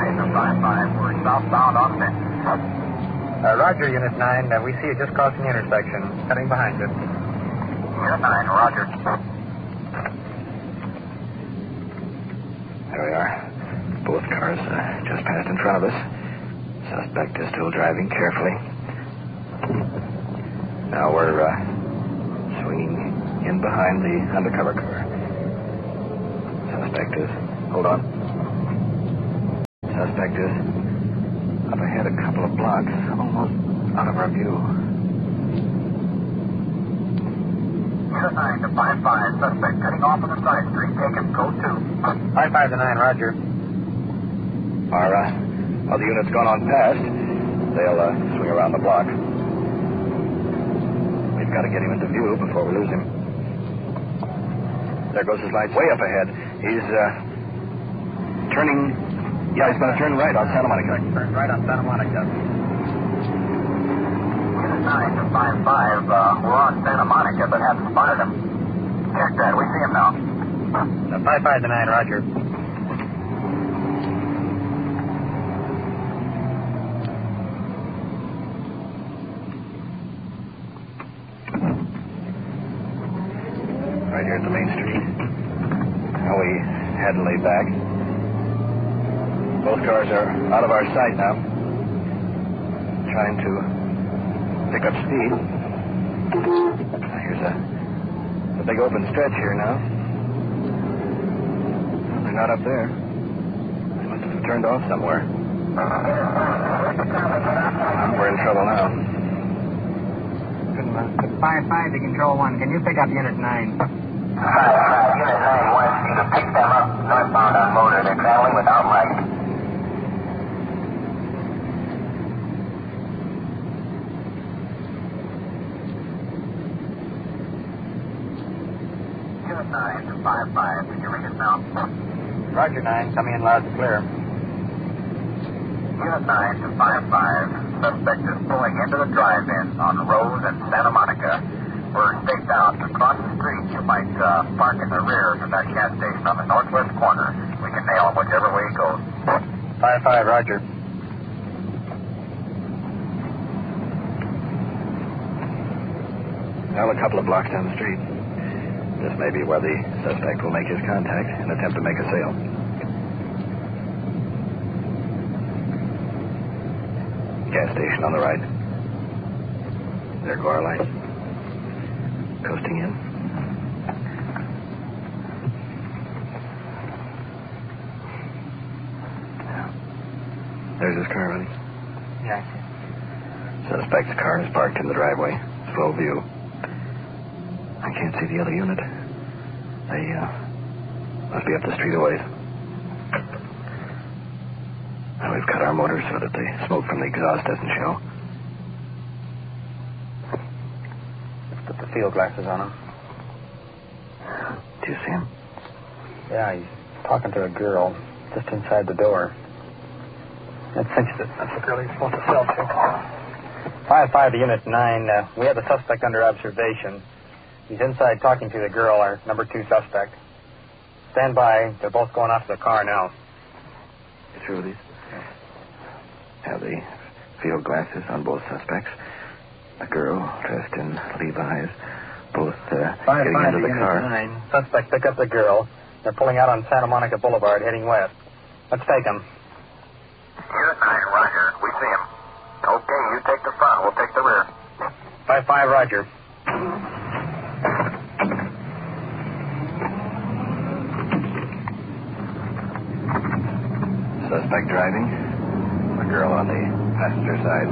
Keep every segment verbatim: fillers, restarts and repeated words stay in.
nine to five five. We're southbound on Bench. Uh, Roger, Unit nine. Uh, we see you just crossing the intersection. Heading behind you. Unit nine, Roger. There we are. Both cars uh, just passed in front of us. Suspect is still driving carefully. Now we're uh, swinging in behind the undercover car. Suspect is... Hold on. Suspect is up ahead a couple of blocks, almost out of our view. Unit nine to five five. Suspect cutting off on the side street. Take him. Code two. five five to nine, Roger. Our uh, other unit's gone on past. They'll uh, swing around the block. We've got to get him into view before we lose him. There goes his lights way up ahead. He's uh, turning... Yeah, he's going to turn right on Santa Monica. Turn right on Santa Monica. Unit nine to five five. Uh, we're on Santa Monica, but haven't spotted him. Check that. We see him now. Uh, five five to nine, Roger. Right here at the main street. Now we had to lay back. Both cars are out of our sight now. Trying to pick up speed. Here's a, a big open stretch here now. Well, they're not up there. They must have turned off somewhere. We're in trouble now. five five to Control one. Can you pick up Unit nine? five five. Unit nine wants you to pick them up northbound on motor. They're traveling without light. Unit nine to five five. Can you read us now? Roger, nine. Coming in loud and clear. Unit nine to five five. Suspect is pulling into the drive-in on Rose and Santa Monica. We're staked out across the street. You might uh, park in the rear of that gas station on the northwest corner. We can nail him whichever way he goes. five five, Roger. Well, a couple of blocks down the street. This may be where the suspect will make his contact and attempt to make a sale. Gas station on the right. There go our lights. Coasting in. There's his car, buddy. Yeah. Suspect's car is parked in the driveway. It's full view. I can't see the other unit. They, uh, must be up the street a ways. Now we've cut our motors so that the smoke from the exhaust doesn't show. Let's put the field glasses on him. Do you see him? Yeah, he's talking to a girl just inside the door. That cinches it. That's the girl he's supposed to sell to. five five to Unit nine. Uh, we have the suspect under observation. He's inside talking to the girl, our number two suspect. Stand by. They're both going off to the car now. You through with these? Have the field glasses on both suspects. A girl dressed in Levi's. Both uh, Five, getting five into the to car. Unit nine. Suspect pick up the girl. They're pulling out on Santa Monica Boulevard, heading west. Let's take them. Unit nine, Roger. We see him. Okay, you take the front. We'll take the rear. five five, Roger. Suspect driving. A girl on the passenger side.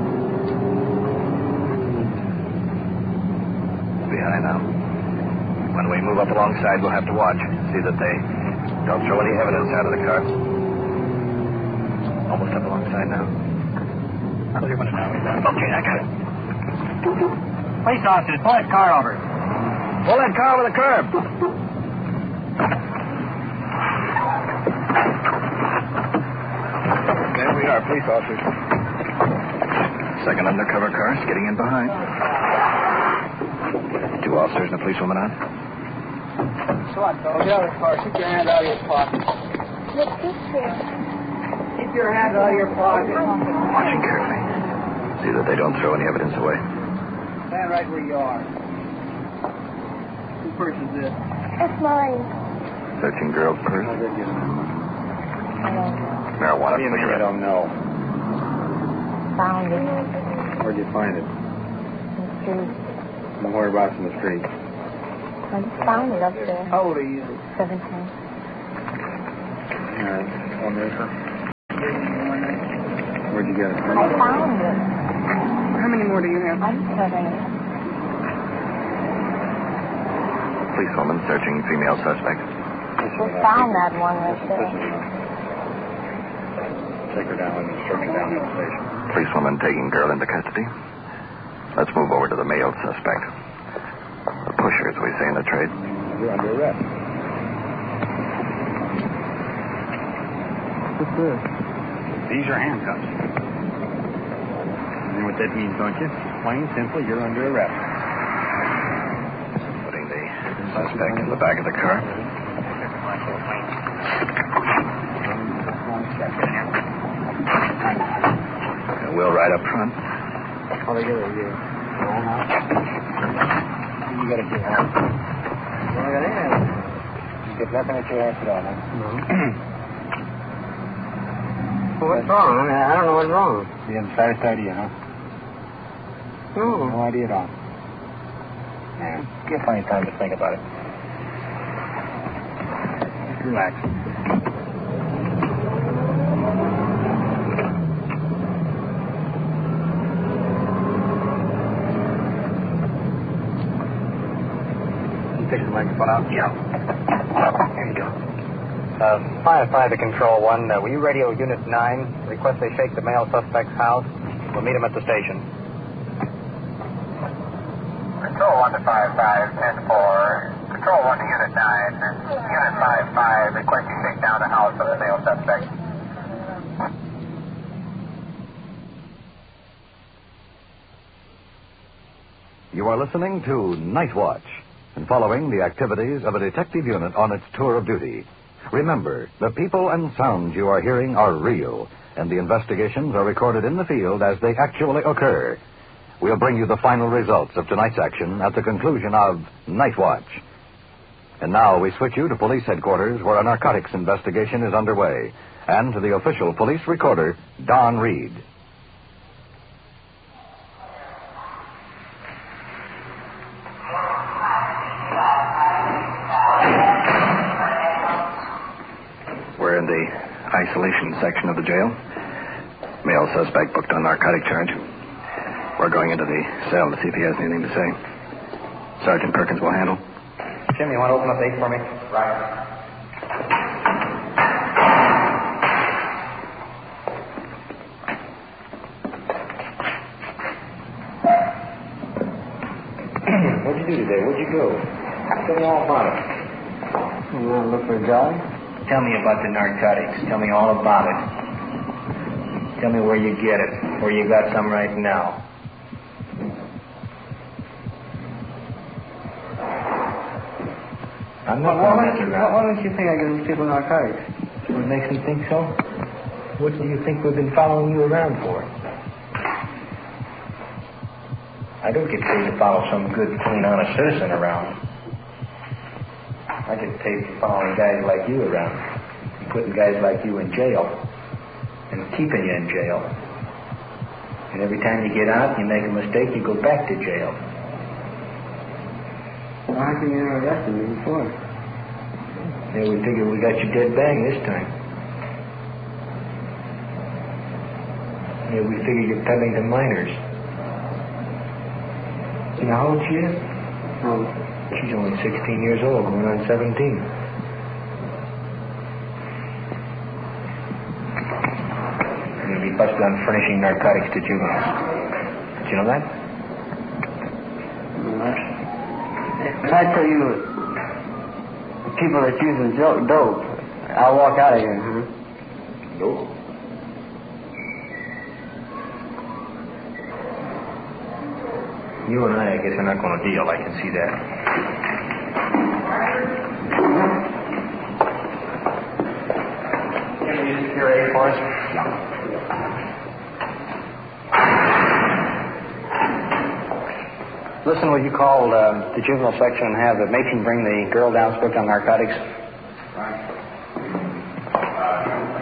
Behind now. When we move up alongside, we'll have to watch. See that they don't throw any evidence out of the car. Almost up alongside now. I'll do it now. Okay, I got it. Police officers, pull that car over. Pull that car over the curb. There we are, police officers. Second undercover car is getting in behind. Two officers and a policewoman on. So what, fellas? The other car. Keep your hand out of your pocket. What's this for? Keep Keep your hands out of your pocket. Watching carefully. See that they don't throw any evidence away. Stand right where you are. Whose purse is this? It's mine. Searching girl's purse. I don't know. Marijuana What do you mean you cigarette. don't know? Found it. Where'd you find it? In the street. Well, whereabouts in the street? I just found it up there. How old are you? Seventeen. All right. One acre. Where'd you get it? I found it. How many more do you have? I'm seven. Policewoman searching female suspect. We found that one right there. Take her down and search her down at the station. Policewoman taking girl into custody. Let's move over to the male suspect. The pusher, as we say in the trade. You're under arrest. What's this? These are handcuffs. You know what that means, don't you? Plain, simple, you're under arrest. Putting the suspect in the back of the car. And we'll ride up front. How they get it here? You got to get out. You get nothing at your ass at all, huh? No. Well, what's wrong? I mean, I don't know what's wrong. You haven't the slightest idea, huh? No. No idea at all. Yeah, give plenty of time to think about it. Just relax. Take the microphone out? Yeah. Here you go. Uh, five five to Control one. Uh, will you radio Unit nine? Request they shake the male suspect's house. We'll meet him at the station. Control one to five five, ten four. Control one to Unit nine. Unit five five, request you shake down the house of the male suspect. You are listening to Night Watch and following the activities of a detective unit on its tour of duty. Remember, the people and sounds you are hearing are real, and the investigations are recorded in the field as they actually occur. We'll bring you the final results of tonight's action at the conclusion of Night Watch. And now we switch you to police headquarters where a narcotics investigation is underway, and to the official police recorder, Don Reed. We're in the isolation section of the jail. Male suspect booked on narcotic charge. We're going into the cell to see if he has anything to say. Sergeant Perkins will handle. Jim, you want to open up eight for me? Right. What'd you do today? Where'd you go? Tell me all about it. You want to look for a job? Tell me about the narcotics. Tell me all about it. Tell me where you get it. Where you got some right now. I'm not Why, why, going to mess around. why don't you think I give these people narcotics? What makes you think so? What do you think we've been following you around for? I don't get paid to follow some good, clean, honest citizen around. I get paid for following guys like you around, putting guys like you in jail, and keeping you in jail. And every time you get out, you make a mistake, you go back to jail. Well, how come you never arrested me before? Yeah, we figure we got you dead bang this time. Yeah, we figure you're peddling to minors. You know how old she is? Oh. She's only sixteen years old, going on seventeen. You're going to be busted on furnishing narcotics to juveniles. Did you know that? If I tell you people that's using jo- dope, I'll walk out of here, huh? Nope. You and I, I guess, are not going to deal. I can see that. Give me secure eight for us? Listen, will you call uh, the juvenile section and have the matron bring the girl down booked on narcotics? Right.